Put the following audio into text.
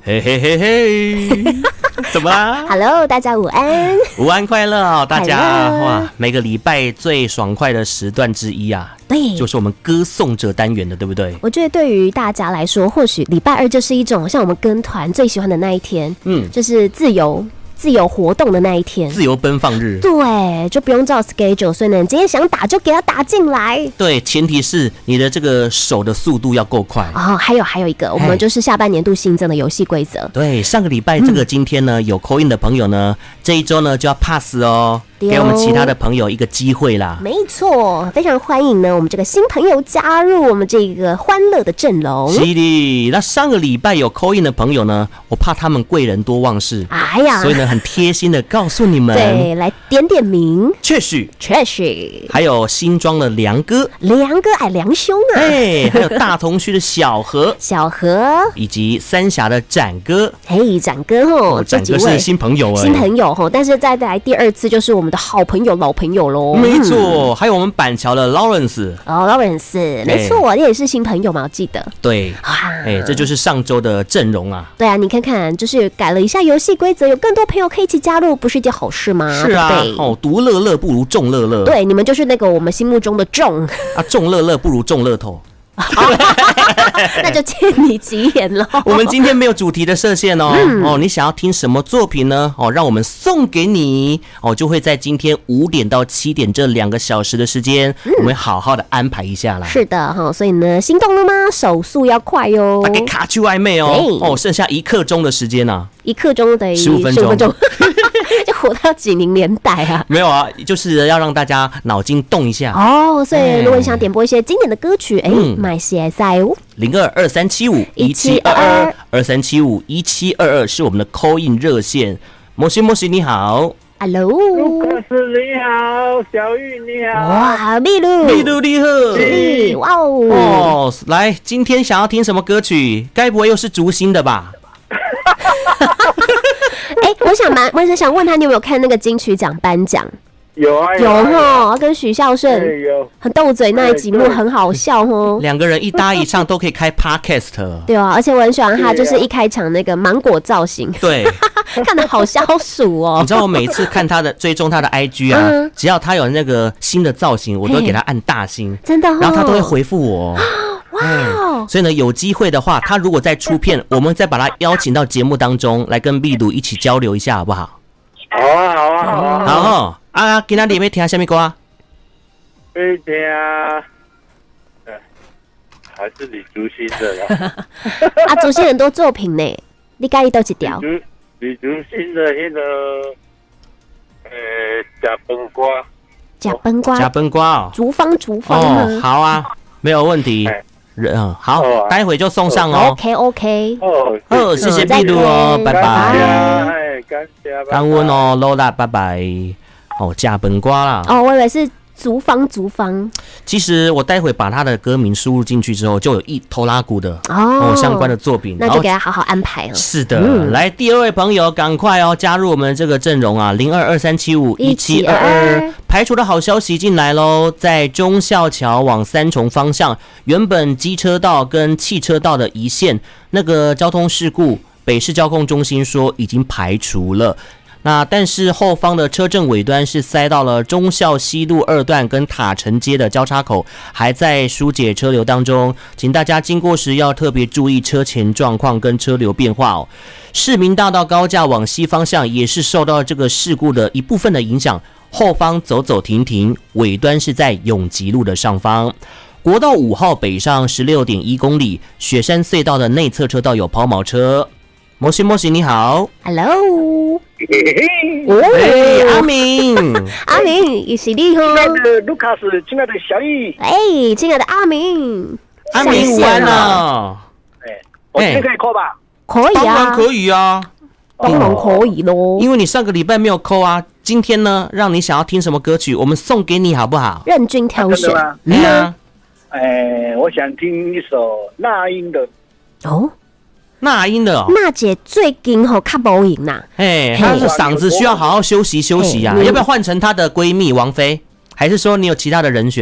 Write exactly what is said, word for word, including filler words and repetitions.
嘿嘿嘿嘿，怎么啦 ？Hello， 大家午安， 午安快乐哦，大家哇，每个礼拜最爽快的时段之一啊， 对， 就是我们歌颂者单元的，对不对？ 我觉得对于大家来说，或许礼拜二就是一种像我们跟团最喜欢的那一天，嗯，就是自由。自由活动的那一天， 自由奔放日， 对，就不用照 schedule， 所以呢，你今天想打就给他打进来。 对，前提是你的这个手的速度要够快。 哦，还有还有一个，我们就是下半年度新增的游戏规则。 对，上个礼拜这个今天呢，嗯、有 call in 的朋友呢，这一周呢就要 pass 哦。给我们其他的朋友一个机会啦， 没错，非常欢迎呢，我们这个新朋友加入我们这个欢乐的阵容。 是的，那上个礼拜有 call in 的朋友呢，我怕他们贵人多忘事， 哎呀， 所以呢很贴心的告诉你们， 对，来点点名， 确实， 确实， 还有新庄的梁哥， 梁哥哎，梁兄啊， 哎，还有大同区的小何， 小何， 以及三峡的展哥， 嘿，展哥吼， 哦、展哥是新朋友哎， 新朋友吼，但是再来第二次就是我们的好朋友、老朋友喽。 没错，嗯、还有我们板桥的 Lawrence， 哦 ，Lawrence， 没错，你也是新朋友嘛，我记得。 对，哎，这就是上周的阵容啊。 对啊，你看看，就是改了一下游戏规则，有更多朋友可以一起加入，不是一件好事吗？ 是啊，对哦，独乐乐不如众乐乐。 对，你们就是那个我们心目中的众啊，众乐乐不如众乐透。 那就见你吉言了。 我们今天没有主题的设限哦，嗯、哦，你想要听什么作品呢？哦，让我们送给你哦，就会在今天五点到七点这两个小时的时间，嗯、我们好好的安排一下啦。 是的哈、哦，所以呢，心动了吗？手速要快哟， 大家卡去暧昧哦。哦，剩下一刻钟的时间呢、啊， 一刻钟等于十五分钟， 就活到几零年代啊？ 没有啊，就是要让大家脑筋动一下哦。所以如果你想点播一些经典的歌曲，哎、嗯，买鞋赛哦。 零二二三七五一七二二二三七五一七二二是我们的 call in 热线。摩西摩西你好 ，Hello， 卢克斯你好，小玉你好， 哇，秘鲁， 秘鲁你好， 是哇哦， 哦，来，今天想要听什么歌曲？该不会又是竹心的吧？ 哎、欸，我想蛮，我是想问他，你有没有看那个金曲奖颁奖？ 有啊， 有哈，跟许孝顺很斗嘴那一集幕很好笑哦。 两个人一搭一唱都可以开 podcast。 对啊，而且我很喜欢他，就是一开场那个芒果造型， 对， 看得好消暑哦。 你知道我每次看他的追踪他的 I G 啊，嗯、只要他有那个新的造型，我都会给他按大星， 真的、哦， 然后他都会回复我。 哇、嗯， 所以呢，有机会的话，他如果再出片，我们再把他邀请到节目当中来跟秘鲁一起交流一下，好不好？ 好啊，好啊，好啊。 好哦，啊，今天你要听什么歌啊？ 要听，呃，还是李竹心的啦。 啊，竹心很多作品呢，你介意倒一条？ 李竹心的那个，呃，假崩瓜。 假崩瓜。 假崩瓜哦。 竹芳，竹芳哦，好啊，没有问题。嗯，好，哦、待会就送上哦。 OK OK。 哦， 哦，谢谢秘鲁哦，拜拜。 哎，感谢， 感恩哦 ，Lola， 拜拜。哦，假本瓜啦。 哦，我以为是竹芳，竹芳。 其实我待会把他的歌名输入进去之后，就有一头拉鼓的 哦, 哦相关的作品， 那就给他好好安排哦。 是的，嗯、来第二位朋友，赶快哦加入我们这个阵容啊，零二二三七五一七二二。排除的好消息进来喽，在忠孝桥往三重方向，原本机车道跟汽车道的一线那个交通事故，北市交控中心说已经排除了。那但是后方的车阵尾端是塞到了忠孝西路二段跟塔城街的交叉口，还在疏解车流当中，请大家经过时要特别注意车前状况跟车流变化哦。市民大道高架往西方向也是受到这个事故的一部分的影响，后方走走停停，尾端是在永吉路的上方。国道五号北上 十六点一公里，雪山隧道的内侧车道有抛锚车。摩西摩西你好 ，Hello， 哦，哎，阿明， 阿明，也是你哦， 亲爱的卢卡斯，亲爱的小易， 哎，亲爱的阿明， 阿明午安了， 哎，我今天可以 call 吧？ 可以啊， 当然可以啊， 当然可以咯， 因为你上个礼拜没有 call 啊，今天呢，让你想要听什么歌曲，我们送给你好不好？ 任君挑选， 嗯啊， 哎，我想听一首那英的哦。 那英的哦， 娜姐最近吼较无赢呐， 哎，她的嗓子需要好好休息休息啊，要不要换成她的闺蜜王菲？还是说你有其他的人选？